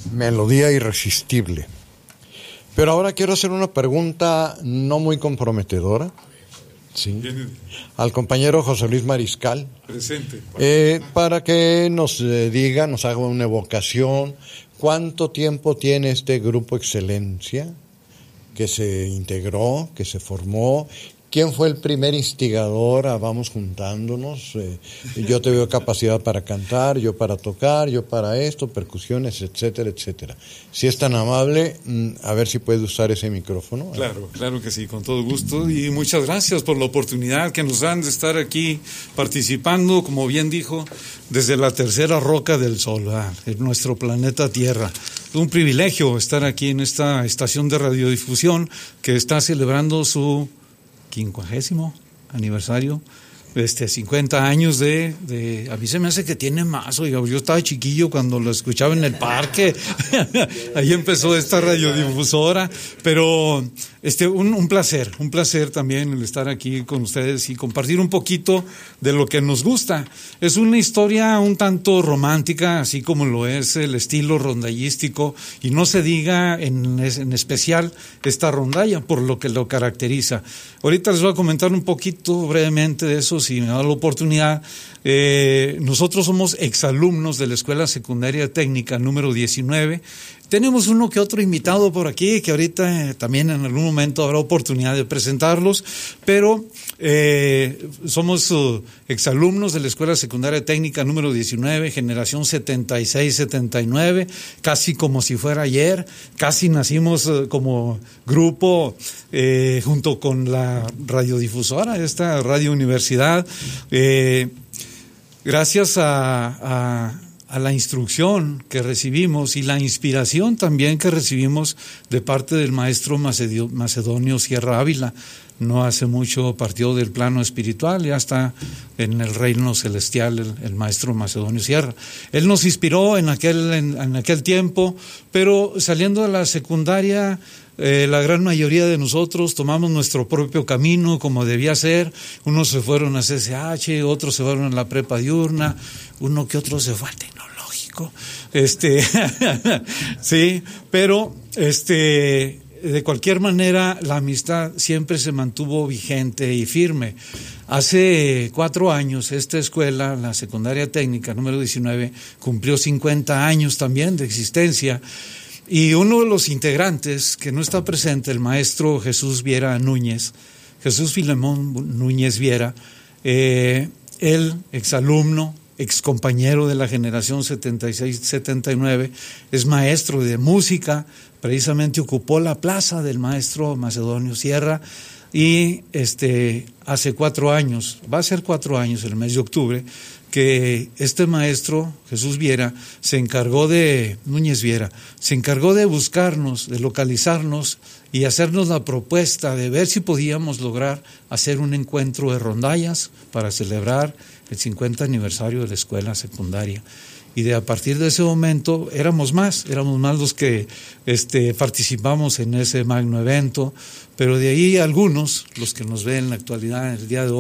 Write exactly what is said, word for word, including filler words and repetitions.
Melodía irresistible. Pero ahora quiero hacer una pregunta no muy comprometedora. Sí. Al compañero José Luis Mariscal. Presente. Eh, para que nos eh, diga, nos haga una evocación. ¿Cuánto tiempo tiene este Grupo Excelencia que se integró, que se formó? ¿Quién fue el primer instigador a vamos juntándonos? Eh, yo te veo capacidad para cantar, yo para tocar, yo para esto, percusiones, etcétera, etcétera. Si es tan amable, a ver si puede usar ese micrófono. Claro, claro que sí, con todo gusto. Y muchas gracias por la oportunidad que nos dan de estar aquí participando, como bien dijo, desde la tercera roca del Sol, ah, en nuestro planeta Tierra. Un privilegio estar aquí en esta estación de radiodifusión que está celebrando su quincuagésimo aniversario, este, cincuenta años de, de, a mí se me hace que tiene más, oiga, yo estaba chiquillo cuando lo escuchaba en el parque, ahí empezó esta radiodifusora, pero este, un, un placer, un placer también el estar aquí con ustedes y compartir un poquito de lo que nos gusta. Es una historia un tanto romántica, así como lo es el estilo rondallístico, y no se diga en, en especial esta rondalla, por lo que lo caracteriza. Ahorita les voy a comentar un poquito brevemente de eso, si me da la oportunidad. Eh, nosotros somos exalumnos de la Escuela Secundaria Técnica número diecinueve. Tenemos uno que otro invitado por aquí, que ahorita eh, también en algún momento habrá oportunidad de presentarlos, pero eh, somos uh, exalumnos de la Escuela Secundaria Técnica número diecinueve, generación setenta y seis setenta y nueve, casi como si fuera ayer, casi nacimos uh, como grupo eh, junto con la radiodifusora, esta Radio Universidad, eh, gracias a... a a la instrucción que recibimos y la inspiración también que recibimos de parte del maestro Macedonio Sierra Ávila. No hace mucho partió del plano espiritual, ya está en el reino celestial el, el maestro Macedonio Sierra. Él nos inspiró en aquel, en, en aquel tiempo, pero saliendo de la secundaria, Eh, la gran mayoría de nosotros tomamos nuestro propio camino como debía ser. Unos se fueron a C C H, otros se fueron a la prepa diurna, uno que otro se fue al tecnológico. Este, sí, pero este, de cualquier manera la amistad siempre se mantuvo vigente y firme. Hace cuatro años esta escuela, la secundaria técnica número diecinueve, cumplió cincuenta años también de existencia. Y uno de los integrantes que no está presente, el maestro Jesús Viera Núñez, Jesús Filemón Núñez Viera, eh, él, exalumno, excompañero de la generación setenta y seis setenta y nueve, es maestro de música, precisamente ocupó la plaza del maestro Macedonio Sierra y este, hace cuatro años, va a ser cuatro años el mes de octubre, que este maestro, Jesús Viera, se encargó de, Núñez Viera, se encargó de buscarnos, de localizarnos y hacernos la propuesta de ver si podíamos lograr hacer un encuentro de rondallas para celebrar el cincuenta aniversario de la escuela secundaria. Y de a partir de ese momento éramos más, éramos más los que este, participamos en ese magno evento, pero de ahí algunos, los que nos ven en la actualidad, en el día de hoy,